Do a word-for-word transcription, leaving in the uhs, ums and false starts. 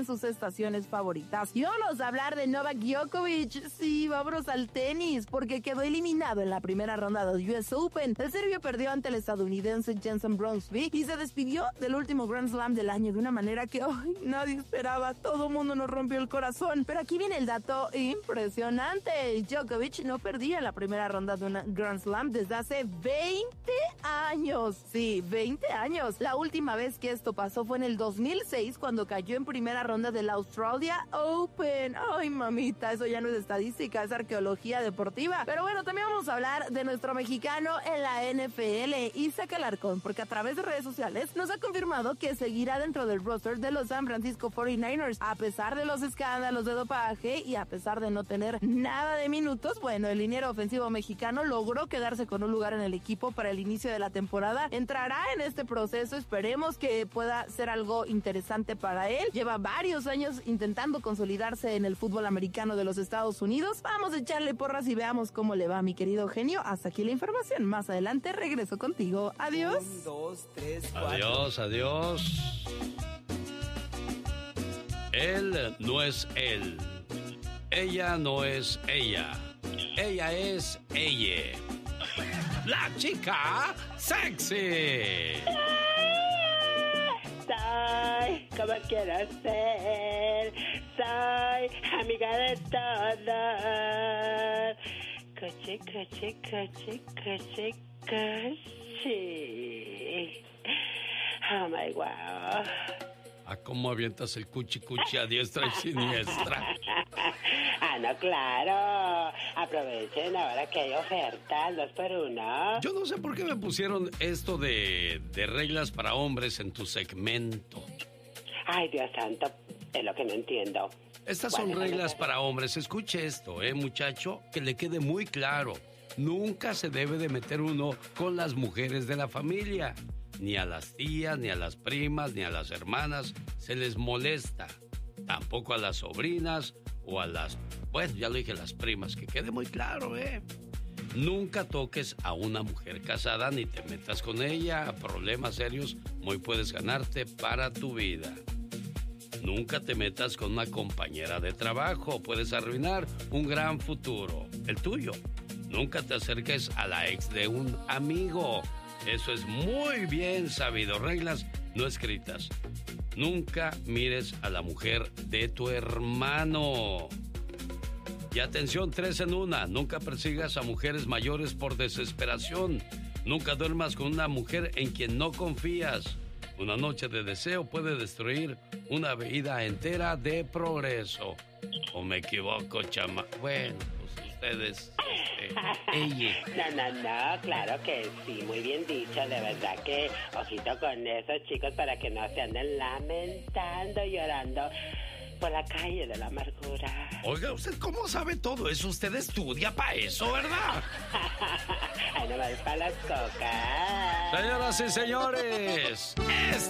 sus estaciones favoritas. Y vámonos a hablar de Novak Djokovic. Sí, vámonos al tenis, porque quedó eliminado en la primera ronda del U S Open. El serbio perdió ante el estadounidense Jenson Bronsvik y se despidió del último Grand Slam del año de una manera que ay, nadie esperaba. Todo el mundo nos rompió el corazón. Pero aquí viene el dato impresionante. Djokovic no perdía en la primera ronda de una Grand Slam desde hace veinte años. Sí, veinte años. La última vez que esto pasó fue en el dos mil seis, cuando cayó en primera ronda del Australia Open. Ay, mamita, eso ya no es estadística, es arqueología deportiva. Pero bueno, también vamos a hablar de nuestro mexicano en la N F L, Isaac Alarcón, porque a través de redes sociales nos ha confirmado que seguirá dentro del roster de los San Francisco cuarenta y nueve ers. A pesar de los escándalos de dopaje y a pesar de no tener nada de minutos, bueno, el liniero ofensivo mexicano logró quedarse con un lugar en el equipo para el inicio de la temporada. Entrará en este proceso, esperemos que pueda ser algo interesante para él. Lleva varios años intentando consolidarse en el fútbol americano de los Estados Unidos. Vamos a echarle porras y veamos cómo le va, mi querido genio. Hasta aquí la información. Más adelante regreso contigo. Adiós. Un, dos, tres, cuatro. Adiós, adiós. Él no es él. Ella no es ella. Ella es ella. La chica sexy. Soy como quiero ser. Soy amiga de todos. Coche, coche, coche, coche, coche. Oh my wow. ¿A cómo avientas el cuchi cuchi a diestra y siniestra? Ah, no, claro. Aprovechen ahora que hay oferta, dos por uno. Yo no sé por qué me pusieron esto de, de reglas para hombres en tu segmento. Ay, Dios santo, es lo que no entiendo. Estas son Bueno, reglas bueno. para hombres. Escuche esto, eh, muchacho, que le quede muy claro. Nunca se debe de meter uno con las mujeres de la familia. Ni a las tías, ni a las primas, ni a las hermanas se les molesta. Tampoco a las sobrinas o a las... Bueno, ya lo dije, las primas, que quede muy claro, ¿eh? Nunca toques a una mujer casada ni te metas con ella. Problemas serios muy puedes ganarte para tu vida. Nunca te metas con una compañera de trabajo. Puedes arruinar un gran futuro, el tuyo. Nunca te acerques a la ex de un amigo. Eso es muy bien sabido. Reglas no escritas. Nunca mires a la mujer de tu hermano. Y atención, tres en una. Nunca persigas a mujeres mayores por desesperación. Nunca duermas con una mujer en quien no confías. Una noche de deseo puede destruir una vida entera de progreso. ¿O me equivoco, chama? Bueno, pues ustedes... Este, ella. No, no, no, claro que sí, muy bien dicho, de verdad que ojito con esos chicos para que no se anden lamentando, llorando por la calle de la amargura. Oiga, ¿usted cómo sabe todo eso? Usted estudia para eso, ¿verdad? Ay, no me para las cocas. Señoras y señores,